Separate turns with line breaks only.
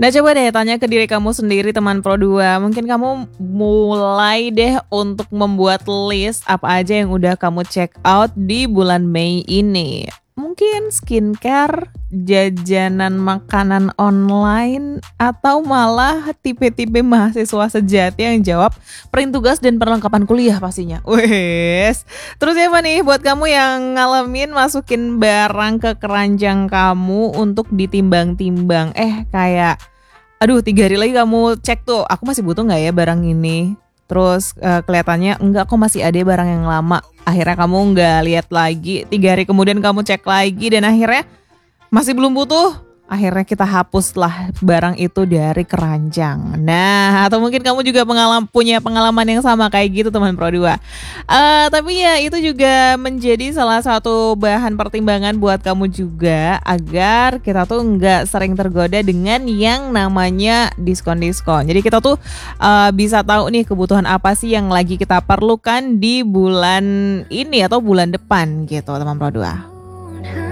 Nah coba deh tanya ke diri kamu sendiri teman Pro 2. Mungkin kamu mulai deh untuk membuat list apa aja yang udah kamu check out di bulan Mei ini. Mungkin skincare, jajanan makanan online, atau malah tipe-tipe mahasiswa sejati yang jawab print tugas dan perlengkapan kuliah pastinya. Wes. Terus apa nih buat kamu yang ngalamin masukin barang ke keranjang kamu untuk ditimbang-timbang. Kayak aduh 3 hari lagi kamu cek tuh, aku masih butuh gak ya barang ini. Terus kelihatannya enggak kok masih ada barang yang lama. Akhirnya kamu nggak lihat lagi. 3 hari kemudian kamu cek lagi dan akhirnya masih belum butuh. Akhirnya kita hapuslah barang itu dari keranjang. Nah, atau mungkin kamu juga punya pengalaman yang sama kayak gitu teman Pro 2. Tapi ya itu juga menjadi salah satu bahan pertimbangan buat kamu juga agar kita tuh nggak sering tergoda dengan yang namanya diskon-diskon. Jadi kita tuh bisa tahu nih kebutuhan apa sih yang lagi kita perlukan di bulan ini atau bulan depan gitu teman Pro 2.